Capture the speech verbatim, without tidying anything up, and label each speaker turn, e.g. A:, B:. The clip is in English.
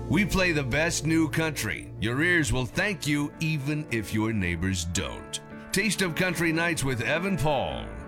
A: We play the best new country. Your ears will thank you even if your neighbors don't. Taste of Country Nights with Evan Paul.